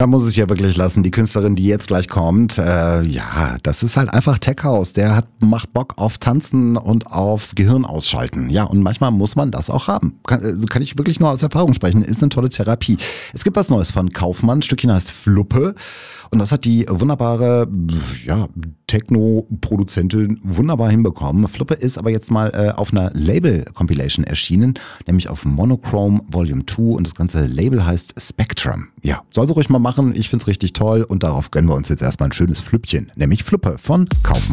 Man muss es ja wirklich lassen. Die Künstlerin, die jetzt gleich kommt, ja, das ist halt einfach Tech House. Macht Bock auf Tanzen und auf Gehirn ausschalten. Ja, und manchmal muss man das auch haben. Kann ich wirklich nur aus Erfahrung sprechen. Ist eine tolle Therapie. Es gibt was Neues von Kaufmann. Das Stückchen heißt Fluppe. Und das hat die wunderbare, ja, Techno-Produzentin wunderbar hinbekommen. Fluppe ist aber jetzt mal auf einer Label-Compilation erschienen, nämlich auf Monochrome Volume 2 und das ganze Label heißt Spectrum. Ja, soll sie ruhig mal machen. Ich find's richtig toll und darauf gönnen wir uns jetzt erstmal ein schönes Flüppchen, nämlich Fluppe von Kaufmann.